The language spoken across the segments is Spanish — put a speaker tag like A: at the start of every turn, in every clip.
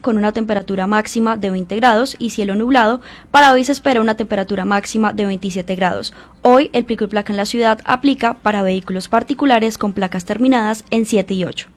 A: con una temperatura máxima de 20 grados y cielo nublado. Para hoy se espera una temperatura máxima de 27 grados. Hoy el pico y placa en la ciudad aplica para vehículos particulares con placas terminadas en 7 y 8.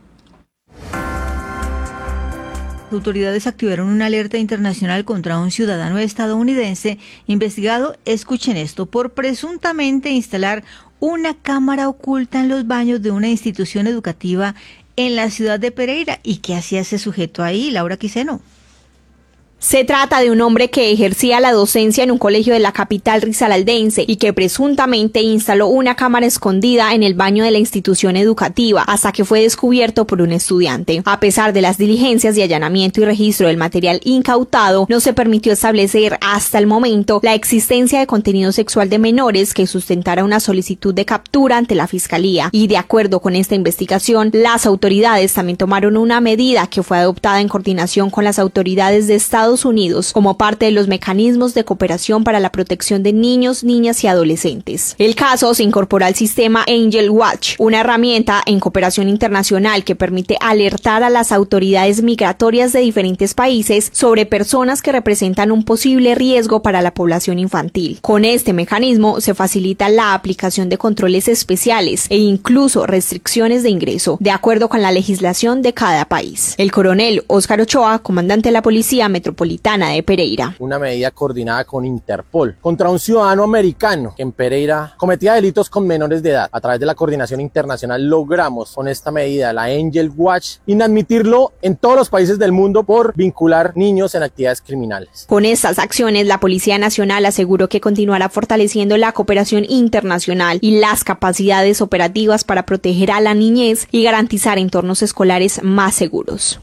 B: Autoridades activaron una alerta internacional contra un ciudadano estadounidense investigado, escuchen esto, por presuntamente instalar una cámara oculta en los baños de una institución educativa en la ciudad de Pereira. ¿Y qué hacía ese sujeto ahí, Laura Quiseno?
C: Se trata de un hombre que ejercía la docencia en un colegio de la capital risalaldense y que presuntamente instaló una cámara escondida en el baño de la institución educativa hasta que fue descubierto por un estudiante. A pesar de las diligencias de allanamiento y registro del material incautado, no se permitió establecer hasta el momento la existencia de contenido sexual de menores que sustentara una solicitud de captura ante la Fiscalía. Y de acuerdo con esta investigación, las autoridades también tomaron una medida que fue adoptada en coordinación con las autoridades de Estados Unidos como parte de los mecanismos de cooperación para la protección de niños, niñas y adolescentes. El caso se incorpora al sistema Angel Watch, una herramienta en cooperación internacional que permite alertar a las autoridades migratorias de diferentes países sobre personas que representan un posible riesgo para la población infantil. Con este mecanismo se facilita la aplicación de controles especiales e incluso restricciones de ingreso, de acuerdo con la legislación de cada país. El coronel Óscar Ochoa, comandante de la Policía Metropolitana de Pereira.
D: Una medida coordinada con Interpol contra un ciudadano americano que en Pereira cometía delitos con menores de edad. A través de la coordinación internacional logramos con esta medida, la Angel Watch, inadmitirlo en todos los países del mundo por vincular niños en actividades criminales.
C: Con estas acciones, la Policía Nacional aseguró que continuará fortaleciendo la cooperación internacional y las capacidades operativas para proteger a la niñez y garantizar entornos escolares más seguros.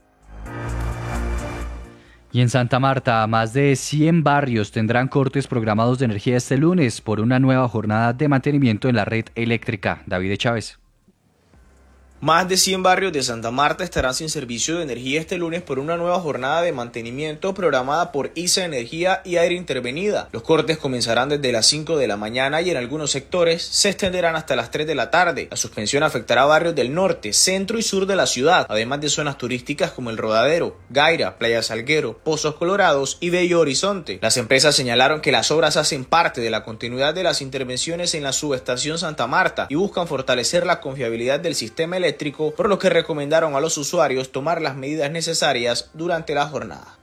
E: Y en Santa Marta, más de 100 barrios tendrán cortes programados de energía este lunes por una nueva jornada de mantenimiento en la red eléctrica. David Chávez.
F: Más de 100 barrios de Santa Marta estarán sin servicio de energía este lunes por una nueva jornada de mantenimiento programada por ISA Energía y Aire Intervenida. Los cortes comenzarán desde las 5 de la mañana y en algunos sectores se extenderán hasta las 3 de la tarde. La suspensión afectará a barrios del norte, centro y sur de la ciudad, además de zonas turísticas como El Rodadero, Gaira, Playa Salguero, Pozos Colorados y Bello Horizonte. Las empresas señalaron que las obras hacen parte de la continuidad de las intervenciones en la subestación Santa Marta y buscan fortalecer la confiabilidad del sistema eléctrico, por lo que recomendaron a los usuarios tomar las medidas necesarias durante la jornada.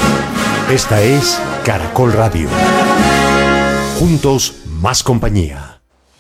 G: Esta es Caracol Radio. Juntos, más compañía.